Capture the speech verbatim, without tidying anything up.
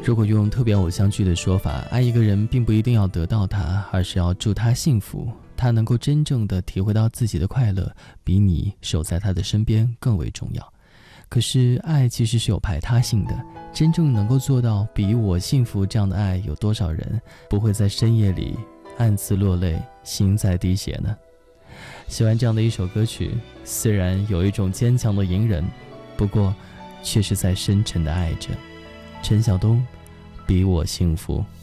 如果用特别偶像剧的说法，爱一个人并不一定要得到他，而是要祝他幸福，他能够真正的体会到自己的快乐，比你守在他的身边更为重要。可是爱其实是有排他性的，真正能够做到比我幸福这样的爱，有多少人不会在深夜里暗自落泪，心在滴血呢？喜欢这样的一首歌曲，虽然有一种坚强的隐忍，不过却是在深沉的爱着。陈晓东，比我幸福。